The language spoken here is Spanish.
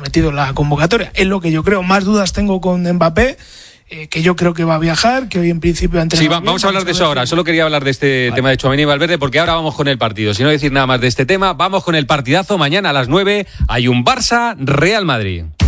metido en la convocatoria. Es lo que yo creo. Más dudas tengo con Mbappé, que yo creo que va a viajar, que hoy en principio ha entrenado. Sí, vamos a hablar de eso ahora. Solo quería hablar de este tema de Tchouaméni y Valverde, porque ahora vamos con el partido. Si no decir nada más de este tema, vamos con el partidazo. Mañana a las 9 hay un Barça-Real Madrid.